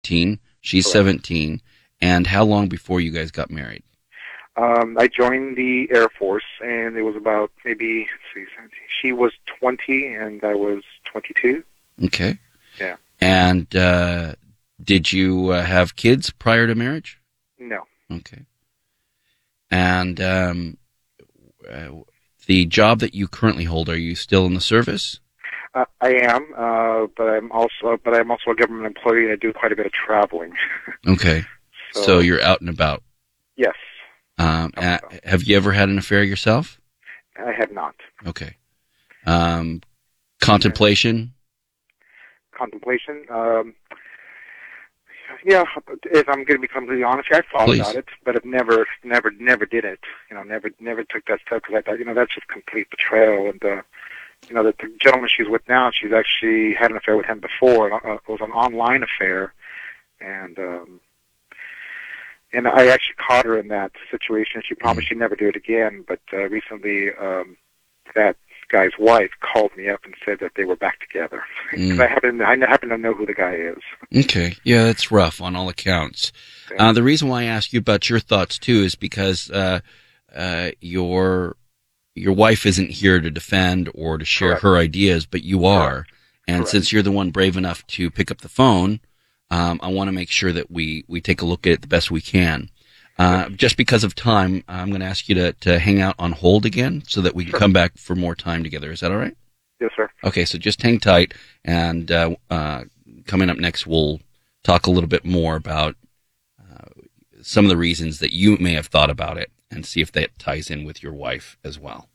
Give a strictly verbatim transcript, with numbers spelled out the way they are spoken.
eighteen, she's Correct. seventeen. And how long before you guys got married? Um, I joined the Air Force, and it was about maybe, let's see, seventeen. She was twenty, and I was twenty-two. Okay. Yeah. And uh, did you uh, have kids prior to marriage? No. Okay. And um, uh, the job that you currently hold, are you still in the service? Uh, I am, uh, but I'm also, but I'm also a government employee, and I do quite a bit of traveling. Okay. So, So, you're out and about. yes, Um, uh, have you ever had an affair yourself? I have not. Okay. Um, contemplation? Contemplation. Um, yeah, if I'm going to be completely honest, I thought Please. about it, but I've never, never, never did it. You know, never, never took that step because I thought, you know, that's just complete betrayal. And uh, you know, the, the gentleman she's with now, she's actually had an affair with him before. Uh, it was an online affair, and um, and I actually caught her in that situation. She promised she'd never do it again, but uh, recently, um, that guy's wife called me up and said that they were back together. Because Mm. I happen, I happen to know who the guy is. Okay. Yeah, that's rough on all accounts. Yeah. Uh, the reason why I ask you about your thoughts, too, is because uh, uh, your your wife isn't here to defend or to share Correct. her ideas, but you are. And Correct. since you're the one brave enough to pick up the phone, um, I want to make sure that we, we take a look at it the best we can. Uh, just because of time, I'm going to ask you to, to hang out on hold again so that we can Sure. come back for more time together. Is that all right? Yes, sir. Okay, so just hang tight, and uh, uh, coming up next, we'll talk a little bit more about uh, some of the reasons that you may have thought about it and see if that ties in with your wife as well.